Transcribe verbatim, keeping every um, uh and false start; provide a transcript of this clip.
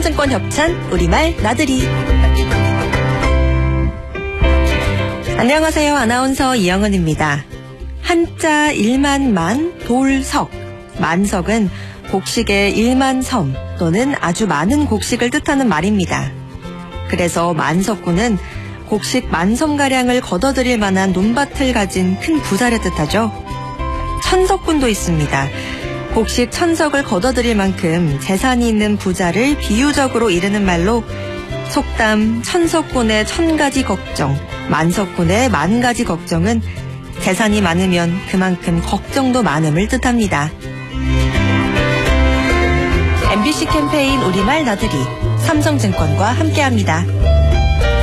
삼성증권 협찬 우리말 나들이. 안녕하세요. 아나운서 이영은입니다. 한자 일만만 돌석. 만석은 곡식의 일만섬 또는 아주 많은 곡식을 뜻하는 말입니다. 그래서 만석군은 곡식 만섬가량을 걷어들일 만한 논밭을 가진 큰 부자를 뜻하죠. 천석군도 있습니다. 곡식 천석을 걷어들일 만큼 재산이 있는 부자를 비유적으로 이르는 말로 속담 천석군의 천가지 걱정, 만석군의 만가지 걱정은 재산이 많으면 그만큼 걱정도 많음을 뜻합니다. 엠비씨 캠페인 우리말 나들이 삼성증권과 함께합니다.